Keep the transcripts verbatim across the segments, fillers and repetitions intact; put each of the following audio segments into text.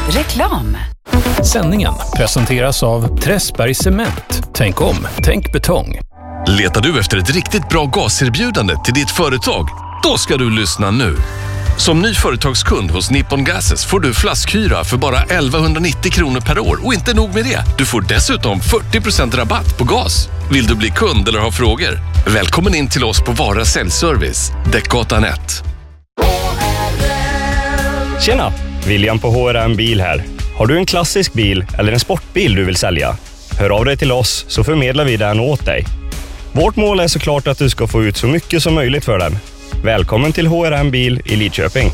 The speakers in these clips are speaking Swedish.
Reklam. Sändningen presenteras av Träsberg Cement. Tänk om, tänk betong. Letar du efter ett riktigt bra gaserbjudande till ditt företag? Då ska du lyssna nu. Som ny företagskund hos Nippon Gases får du flaskhyra för bara elvahundranittio kronor per år. Och inte nog med det, du får dessutom fyrtio procent rabatt på gas. Vill du bli kund eller ha frågor? Välkommen in till oss på Vara Säljservice, Däckgatan ett. Tjena, William på H R M Bil här. Har du en klassisk bil eller en sportbil du vill sälja? Hör av dig till oss så förmedlar vi den åt dig. Vårt mål är såklart att du ska få ut så mycket som möjligt för den. Välkommen till H R M Bil i Lidköping.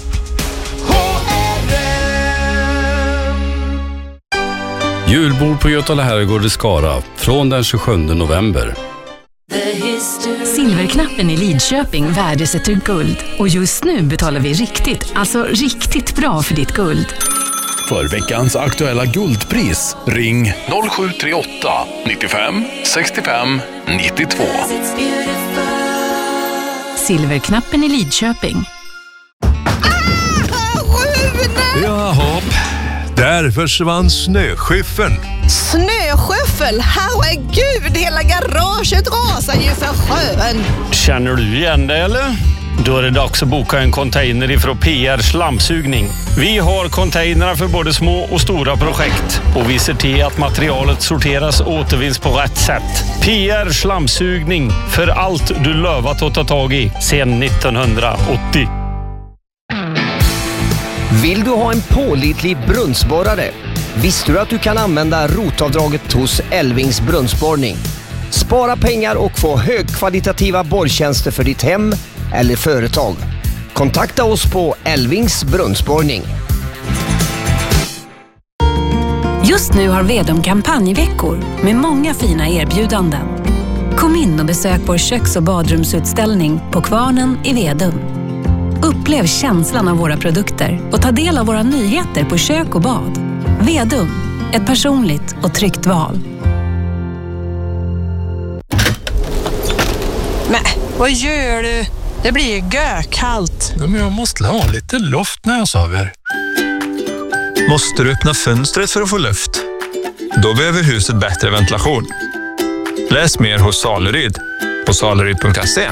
Julbord på Götala Herrgård i Skara från den tjugosjunde november. Silverknappen i Lidköping värdesätter guld. Och just nu betalar vi riktigt, alltså riktigt bra för ditt guld. För veckans aktuella guldpris, ring noll sju tre åtta nittiofem sextiofem nittiotvå. Silverknappen i Lidköping. Jaha, där försvann snöskyffeln. Snöskyffel? Herregud, hela garaget rasar ju för sjön. Känner du igen det eller? Då är det dags att boka en container ifrån P R Slamsugning. Vi har containrar för både små och stora projekt. Och vi ser till att materialet sorteras och återvinns på rätt sätt. P R Slamsugning, för allt du lovat att ta tag i sedan nittonhundraåttio. Vill du ha en pålitlig brunnsborrare? Visste du att du kan använda rotavdraget hos Elvings brunnsborrning? Spara pengar och få högkvalitativa borrtjänster för ditt hem eller företag. Kontakta oss på Elvings brunnsborrning. Just nu har Vedum kampanjveckor med många fina erbjudanden. Kom in och besök vår köks- och badrumsutställning på Kvarnen i Vedum. Upplev känslan av våra produkter och ta del av våra nyheter på kök och bad. Vedum, ett personligt och tryggt val. Men, vad gör du? Det blir gökallt. Ja, men jag måste ha lite luft när jag sover. Måste du öppna fönstret för att få luft? Då behöver huset bättre ventilation. Läs mer hos Saleryd på saleryd punkt se.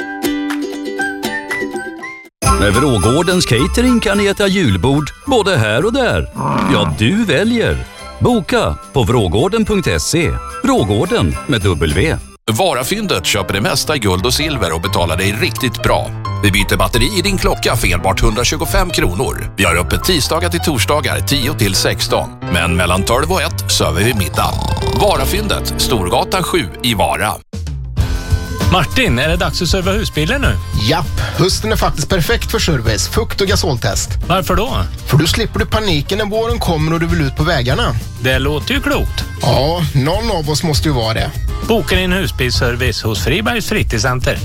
Med Vrågårdens catering kan ni äta julbord både här och där. Ja, du väljer. Boka på vrågården punkt se. Vrågården med W. Varafyndet köper det mesta i guld och silver och betalar dig riktigt bra. Vi byter batteri i din klocka för enbart hundratjugofem kronor. Vi har öppet tisdagar till torsdagar tio till sexton. Men mellan tolv och ett söver vi middag. Varafyndet, Storgatan sju i Vara. Martin, är det dags att serva husbilen nu? Japp, hösten är faktiskt perfekt för service, fukt- och gasoltest. Varför då? För då slipper du paniken när våren kommer och du vill ut på vägarna. Det låter ju klokt. Ja, någon av oss måste ju vara det. Boka din husbilsservice hos Fribergs fritidscenter.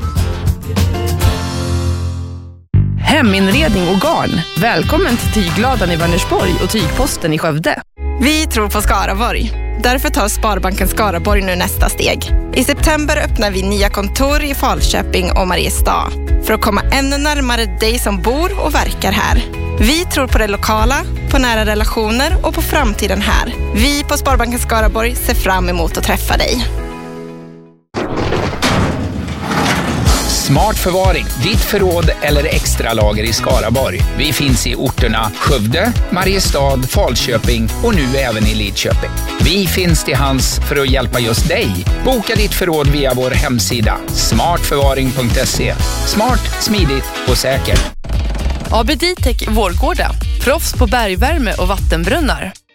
Heminredning och garn. Välkommen till Tygladan i Vänersborg och Tygposten i Skövde. Vi tror på Skaraborg. Därför tar Sparbanken Skaraborg nu nästa steg. I september öppnar vi nya kontor i Falköping och Mariestad för att komma ännu närmare dig som bor och verkar här. Vi tror på det lokala, på nära relationer och på framtiden här. Vi på Sparbanken Skaraborg ser fram emot att träffa dig. Smart förvaring, ditt förråd eller extra lager i Skaraborg. Vi finns i orterna Skövde, Mariestad, Falköping och nu även i Lidköping. Vi finns till hands för att hjälpa just dig. Boka ditt förråd via vår hemsida smart förvaring punkt se. Smart, smidigt och säkert. A B D Tech Vårgårda. Proffs på bergvärme och vattenbrunnar.